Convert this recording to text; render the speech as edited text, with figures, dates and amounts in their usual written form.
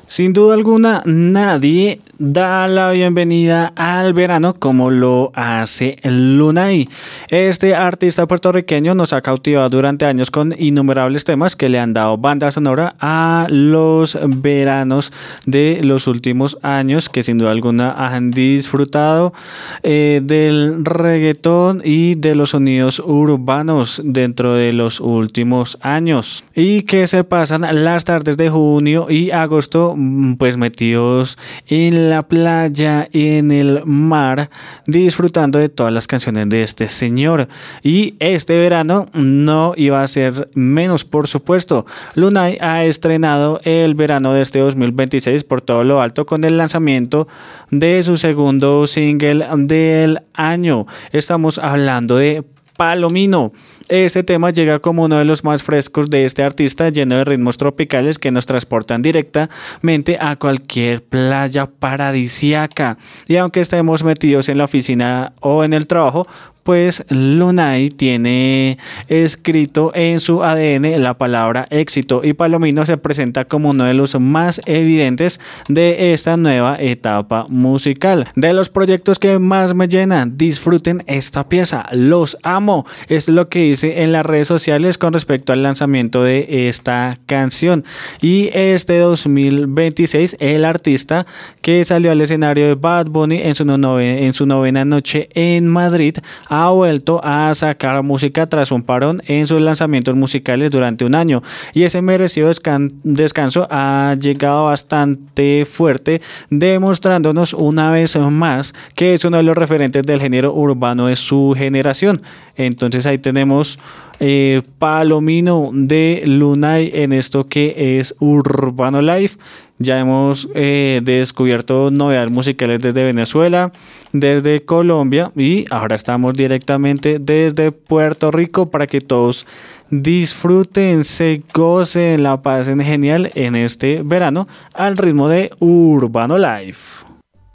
Sin duda alguna, nadie da la bienvenida al verano como lo hace Lunay. Este artista puertorriqueño nos ha cautivado durante años con innumerables temas que le han dado banda sonora a los veranos de los últimos años, que sin duda alguna han disfrutado del reggaetón y de los sonidos urbanos dentro de los últimos años, y que se pasan las tardes de junio y agosto pues metidos en la playa y en el mar disfrutando de todas las canciones de este señor. Y este verano no iba a ser menos, por supuesto. Lunay ha estrenado el verano de este 2026 por todo lo alto con el lanzamiento de su segundo single del año. Estamos hablando de Palomino. Este tema llega como uno de los más frescos de este artista, lleno de ritmos tropicales que nos transportan directamente a cualquier playa paradisíaca. Y aunque estemos metidos en la oficina o en el trabajo, pues Lunay tiene escrito en su ADN la palabra éxito, y Palomino se presenta como uno de los más evidentes de esta nueva etapa musical. De los proyectos que más me llenan, disfruten esta pieza, los amo. Es lo que dice en las redes sociales con respecto al lanzamiento de esta canción. Y este 2026, el artista que salió al escenario de Bad Bunny en su novena noche en Madrid ha vuelto a sacar música tras un parón en sus lanzamientos musicales durante un año, y ese merecido descanso ha llegado bastante fuerte, demostrándonos una vez más que es uno de los referentes del género urbano de su generación. Entonces ahí tenemos Palomino de Lunay en esto que es Urbano Life. Ya hemos descubierto novedades musicales desde Venezuela, desde Colombia, y ahora estamos directamente desde Puerto Rico para que todos disfruten, se gocen, la pasen genial en este verano al ritmo de Urbano Life.